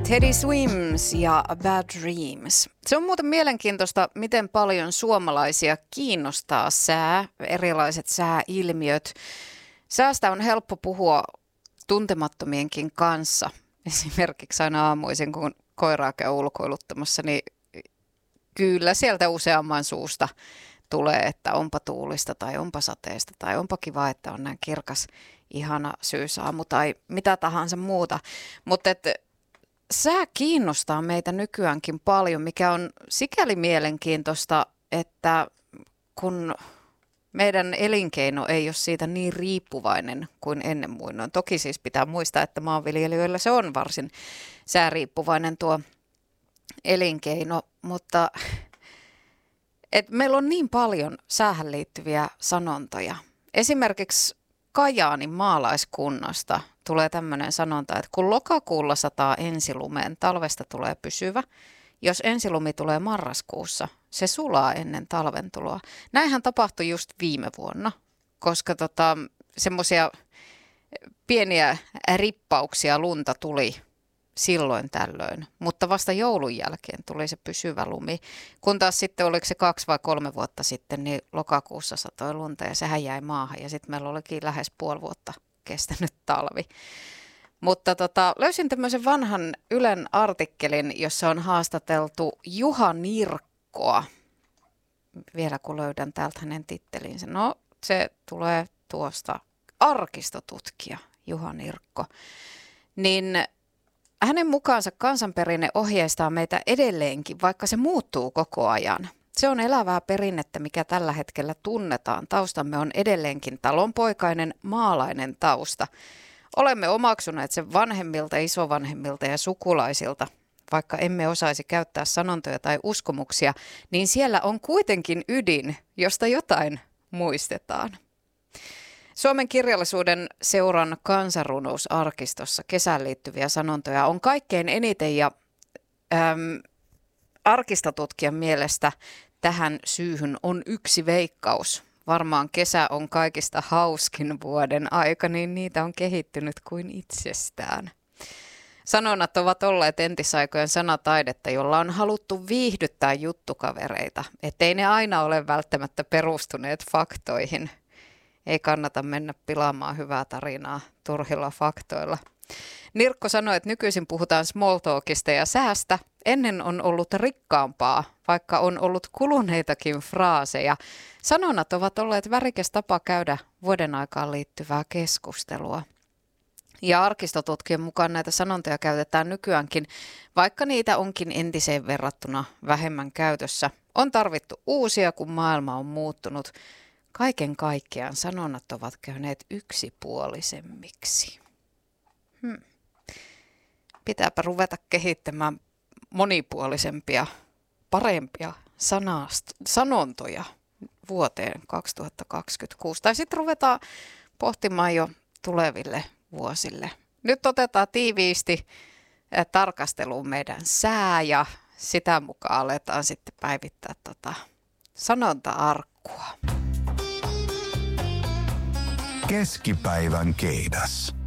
Teddy Swims ja Bad Dreams. Se on muuten mielenkiintoista, miten paljon suomalaisia kiinnostaa sää, erilaiset sääilmiöt. Säästä on helppo puhua tuntemattomienkin kanssa. Esimerkiksi aina aamuisin, kun koiraa käy ulkoiluttamassa, niin kyllä sieltä useamman suusta tulee, että onpa tuulista tai onpa sateesta tai onpa kiva, että on näin kirkas, ihana syysaamu tai mitä tahansa muuta. Mutta sää kiinnostaa meitä nykyäänkin paljon, mikä on sikäli mielenkiintoista, että kun meidän elinkeino ei ole siitä niin riippuvainen kuin ennen muinoin. Toki siis pitää muistaa, että maanviljelijöillä se on varsin sääriippuvainen tuo elinkeino, mutta meillä on niin paljon säähän liittyviä sanontoja. Esimerkiksi Kajaanin maalaiskunnasta tulee tämmöinen sanonta, että kun lokakuulla sataa ensilumeen, talvesta tulee pysyvä. Jos ensilumi tulee marraskuussa, se sulaa ennen talven tuloa. Näinhän tapahtui just viime vuonna, koska semmoisia pieniä rippauksia lunta tuli silloin tällöin, mutta vasta joulun jälkeen tuli se pysyvä lumi. Kun taas sitten oliko se 2 vai 3 vuotta sitten, niin lokakuussa satoi lunta ja sehän jäi maahan ja sitten meillä olikin lähes puoli vuotta kestänyt talvi. Mutta löysin tämmöisen vanhan Ylen artikkelin, jossa on haastateltu Juha Nirkkoa. Vielä kun löydän täältä hänen tittelinsä. No se tulee tuosta arkistotutkija Juha Nirkko. Niin hänen mukaansa kansanperinne ohjeistaa meitä edelleenkin, vaikka se muuttuu koko ajan. Se on elävää perinnettä, mikä tällä hetkellä tunnetaan. Taustamme on edelleenkin talonpoikainen, maalainen tausta. Olemme omaksuneet sen vanhemmilta, isovanhemmilta ja sukulaisilta. Vaikka emme osaisi käyttää sanontoja tai uskomuksia, niin siellä on kuitenkin ydin, josta jotain muistetaan. Suomen kirjallisuuden seuran kansanrunousarkistossa kesään liittyviä sanontoja on kaikkein eniten ja arkistotutkijan mielestä tähän syyhyn on yksi veikkaus. Varmaan kesä on kaikista hauskin vuoden aika, niin niitä on kehittynyt kuin itsestään. Sanonnat ovat olleet entisaikojen sanataidetta, jolla on haluttu viihdyttää juttukavereita, ettei ne aina ole välttämättä perustuneet faktoihin. Ei kannata mennä pilaamaan hyvää tarinaa turhilla faktoilla. Nirkko sanoi, että nykyisin puhutaan small talkista ja säästä. Ennen on ollut rikkaampaa, vaikka on ollut kuluneitakin fraaseja. Sanonnat ovat olleet värikäs tapa käydä vuoden aikaan liittyvää keskustelua. Ja arkistotutkijan mukaan näitä sanontoja käytetään nykyäänkin, vaikka niitä onkin entiseen verrattuna vähemmän käytössä. On tarvittu uusia, kun maailma on muuttunut. Kaiken kaikkiaan sanonnat ovat käyneet yksipuolisemmiksi. Pitääpä ruveta kehittämään monipuolisempia, parempia sanontoja vuoteen 2026. Tai sitten ruvetaan pohtimaan jo tuleville vuosille. Nyt otetaan tiiviisti tarkasteluun meidän sää ja sitä mukaan aletaan sitten päivittää sanonta-arkkua. Keskipäivän keidas.